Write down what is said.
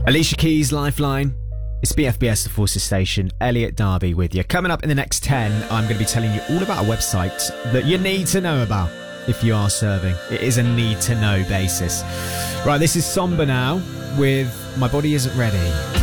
Alicia Keys, Lifeline. It's BFBS, the Forces Station. Elliot Darby with you. Coming up in the next 10, I'm going to be telling you all about a website that you need to know about if you are serving. It is a need-to-know basis. Right, this is Somber now with My Body Isn't Ready.